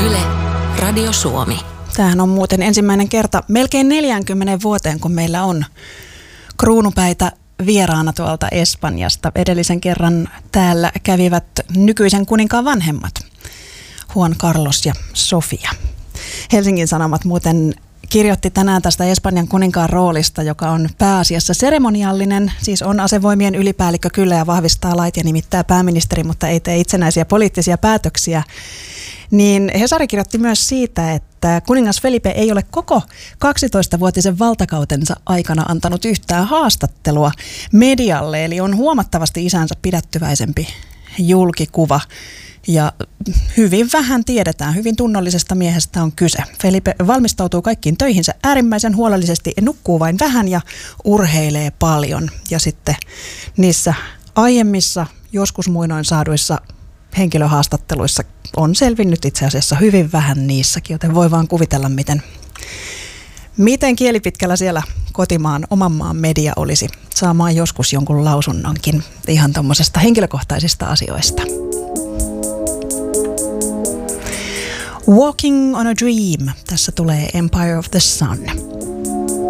Yle, Radio Suomi. Tämähän on muuten ensimmäinen kerta melkein 40 vuoteen, kun meillä on kruunupäitä vieraana tuolta Espanjasta. Edellisen kerran täällä kävivät nykyisen kuninkaan vanhemmat, Juan Carlos ja Sofia. Helsingin Sanomat muuten kirjoitti tänään tästä Espanjan kuninkaan roolista, joka on pääasiassa seremoniallinen, siis on asevoimien ylipäällikkö kyllä ja vahvistaa lait ja nimittää pääministeri, mutta ei tee itsenäisiä poliittisia päätöksiä. Niin Hesari kirjoitti myös siitä, että kuningas Felipe ei ole koko 12-vuotisen valtakautensa aikana antanut yhtään haastattelua medialle, eli on huomattavasti isänsä pidättyväisempi julkikuva. Ja hyvin vähän tiedetään, hyvin tunnollisesta miehestä on kyse. Felipe valmistautuu kaikkiin töihinsä äärimmäisen huolellisesti, nukkuu vain vähän ja urheilee paljon. Ja sitten niissä aiemmissa, joskus muinoin saaduissa henkilöhaastatteluissa on selvinnyt itse asiassa hyvin vähän niissäkin, joten voi vaan kuvitella, miten kielipitkällä siellä kotimaan oman maan media olisi saamaan joskus jonkun lausunnonkin ihan tuommoisesta henkilökohtaisista asioista. Walking on a Dream. Tässä tulee Empire of the Sun.